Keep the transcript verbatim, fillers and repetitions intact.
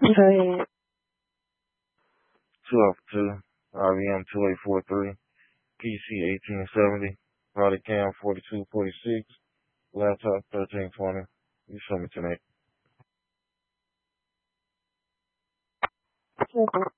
Go ahead. two Alpha two, R V M two eight four three, P C eighteen seventy, body cam forty-two forty-six, laptop thirteen twenty. You show me tonight. Sure.